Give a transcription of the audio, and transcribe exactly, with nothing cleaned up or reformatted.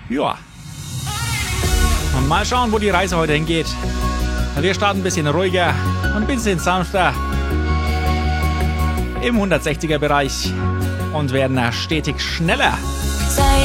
Ja. Und mal schauen, wo die Reise heute hingeht. Wir starten ein bisschen ruhiger und ein bisschen sanfter im hundertsechziger Bereich und werden stetig schneller. Sei